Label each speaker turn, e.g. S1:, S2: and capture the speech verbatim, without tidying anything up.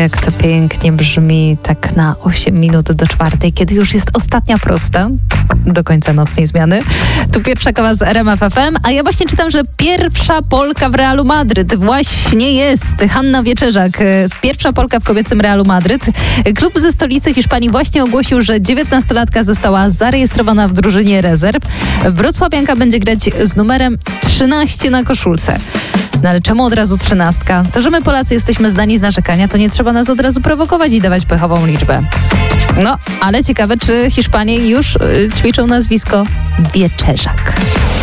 S1: jak to pięknie brzmi tak na osiem minut do czwartej, kiedy już jest ostatnia prosta do końca nocnej zmiany. Tu pierwsza kawa z R M F F M, a ja właśnie czytam, że pierwsza Polka w Realu Madryt właśnie jest. Hanna Wieczerzak, pierwsza Polka w kobiecym Realu Madryt. Klub ze stolicy Hiszpanii właśnie ogłosił, że dziewiętnastolatka została zarejestrowana w drużynie rezerw. Wrocławianka będzie grać z numerem trzynaście na koszulce. No ale czemu od razu trzynastka? To, że my Polacy jesteśmy zdani z narzekania, to nie trzeba nas od razu prowokować i dawać pechową liczbę. No, ale ciekawe, czy Hiszpanie już y, ćwiczą nazwisko Wieczerzak.